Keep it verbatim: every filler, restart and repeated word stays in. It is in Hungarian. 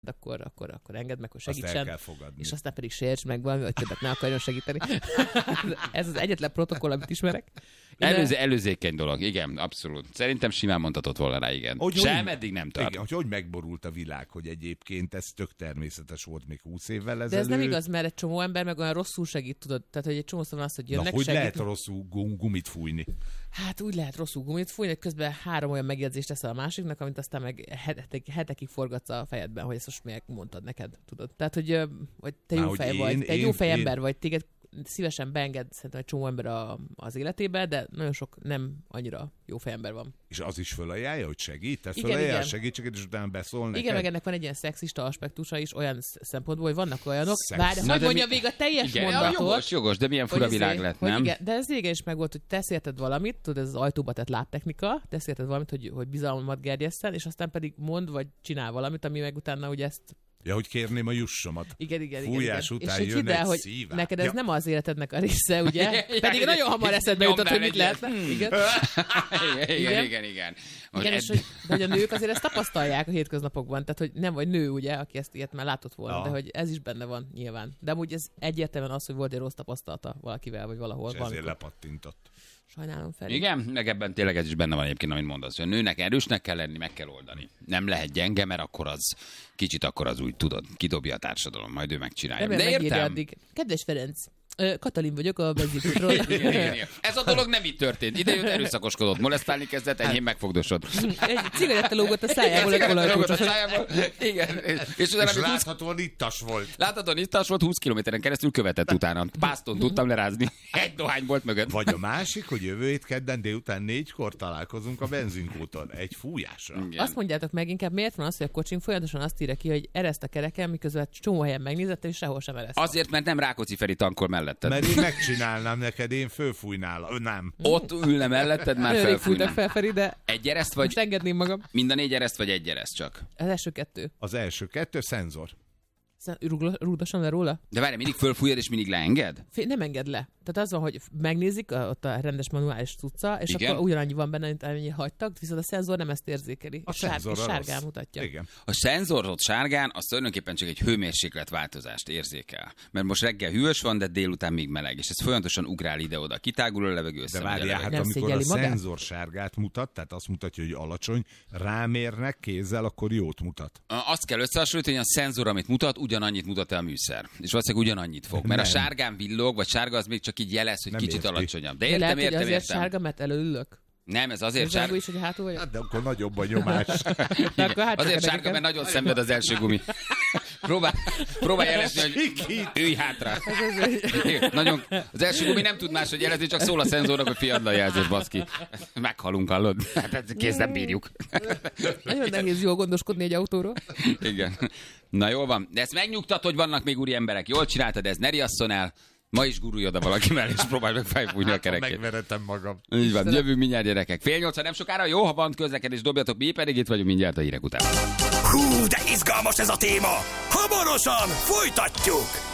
akkor, akkor, akkor engedd meg, hogy segítsen. Azt el kell fogadni. És aztán pedig sérts meg valami, hogy többet ne akarjon segíteni. Ez az egyetlen protokoll, amit ismerek. Előző, előzékeny dolog, igen, abszolút. Szerintem simán mondhatott volna rá, igen. Hogy Sem hogy, eddig nem tart. Igen, hogy, hogy megborult a világ, hogy egyébként ez tök természetes volt még húsz évvel ezelőtt. De ez nem igaz, mert egy csomó ember meg olyan rosszul segít, tudod. Tehát, hogy egy csomó van az, hogy jönnek, Na, hogy segít. lehet rosszul gumit fújni? Hát úgy lehet rosszul gumit fújni, hogy közben három olyan megjegyzést teszel a másiknak, amit aztán meg hetek, hetekig forgatsz a fejedben, hogy ezt most miért mondtad neked, tudod. Tehát, hogy, hogy te Már, jó hogy fej én, vagy, te egy én, jó fejember én... vagy, téged szívesen beenged szerintem egy csomó ember a, az életébe, de nagyon sok nem annyira jó fejember van. És az is fölajánlja, hogy segít? Tehát Igen, fölajánlja a igen. segítséget, és utána beszól neked? Igen, meg ennek van egy ilyen szexista aspektusa is olyan szempontból, hogy vannak olyanok. Szex. Várj, Na, hogy de mondja mi- még a teljes Igen, mondatot. jogos, jogos, de milyen fura hogy világ izé- lett, hogy nem? Igen, de ez régen is megvolt, hogy tesz érted valamit, tudod, ez az ajtóba tett lábtechnika, tesz érted valamit, hogy, hogy bizalmat gerjesszen, és aztán pedig mond, vagy csinál valamit, ami meg utána ugye ezt... Ja, hogy kérném a jussomat. Igen, igen, Fújás igen. után és jön hidd el, egy hogy szívás. neked ez Ja. nem az életednek a része, ugye? Pedig nagyon hamar eszedbe jutott, hogy mit lehetne. Igen. igen, igen, igen, igen. Most Igen, ed- és hogy, de hogy a nők azért ezt tapasztalják a hétköznapokban, tehát hogy nem vagy nő, ugye, aki ezt ilyet már látott volna, Ja. de hogy ez is benne van nyilván. De amúgy ez egyértelműen az, hogy volt egy rossz tapasztalata valakivel, vagy valahol. És ezért valamikor. lepattintott. Sajnálom Feri. Igen, meg ebben tényleg ez is benne van egyébként, amit mondasz, hogy a nőnek erősnek kell lenni, meg kell oldani. Nem lehet gyenge, mert akkor az kicsit akkor az úgy tudod, kidobja a társadalom, majd ő megcsinálja. Remélem De megírja értem. addig. Kedves Ferenc, ö, Katalin vagyok a benzinkútról. Igen, igen, igen. Ez a dolog nem itt történt. Ide jött, erőszakoskodott, molesztálni kezdett, enyhén megfogdosod. Egy cigaretta lógott a szájából, egy olajkulcsos. Igen, és utána És még húsz láthatóan ittas volt. Láthatóan ittas volt, húsz kilométeren keresztül követett utána. Pászton tudtam lerázni. Egy dohány volt mögött. Vagy a másik, hogy jövő hét kedden délután négykor találkozunk a benzinkúton. Egy fújásra. Igen. Azt mondjátok meg inkább, miért van az, hogy a kocsim folyamatosan azt írja ki, hogy ereszt a kereken, miközben csomó helyen megnézette, és sehol sem ereszt. Azért, mert nem Rákóczi Feri tankol melletted. Mert én megcsinálnám neked, én fölfújnál. Ö, Nem. Ott ülne melletted, már Nagyon rég fújtak felfújnám. fel, Feri, de Egy ereszt most vagy engedném magam. mind a négy ereszt, vagy egy ereszt csak? Az első kettő. Az első kettő szenzor. Rúgdosan le róla? De várj, mindig fölfújod, és mindig leenged? Fé, nem enged le. Tehát az van, hogy megnézik a, ott a rendes manuális cucca, és Igen? akkor ugyanannyi van benne, mint amennyi hagytak, viszont a szenzor nem ezt érzékeli. A és sár, szenzor és a sárgán rossz. mutatja. Igen. A szenzor ott sárgán, az tulajdonképpen csak egy hőmérséklet változást érzékel. Mert most reggel hűvös van, de délután még meleg, és ez folyamatosan ugrál ide-oda. Kitágul a levegő, De összemegy a várjál, levegő. hát Nem amikor a szégyeli magát? szenzor sárgát mutat, tehát azt mutatja, hogy alacsony, rámérnek kézzel, akkor jót mutat. Azt kell összehasonlítani, hogy a szenzor, amit mutat, ugyanannyit mutat el a műszer. És valószínűleg ugyanannyit fog. Mert a Nem. sárgán villog, vagy sárga az még csak így jelez, hogy Nem kicsit érti. alacsonyabb. De De értem, lehet, hogy értem, azért értem. sárga, mert előülök. Nem, ez azért Ez sárga. is, hogy hátul vagyok. Hát de akkor nagyobb a nyomás. De akkor hát Azért csak sárga, nekem. mert nagyon szenved az első gumi. Próbál, próbál jelezni, hogy ülj hátra. Igen, nagyon, az első gumi nem tud máshogy jelezni, csak szól a szenzornak, hogy fiadd a jelzés, baszki. Meghalunk, hallod? Hát ezt kész nem bírjuk. Nagyon nehéz jól gondoskodni egy autóról. Igen. Na jól van. De ezt megnyugtat, hogy vannak még úri emberek. Jól csináltad, ez ne riasszon el. Ma is gurulj oda valaki mellé, és próbálj meg felfújni a Hát, ha kerekét. megveretem magam. Így van, jövünk mindjárt, gyerekek. Fél nyolcra nem sokára, jó, ha van közlekedés, dobjatok, mi pedig itt vagyunk mindjárt a hírek után. Hú, de izgalmas ez a téma! Hamarosan folytatjuk!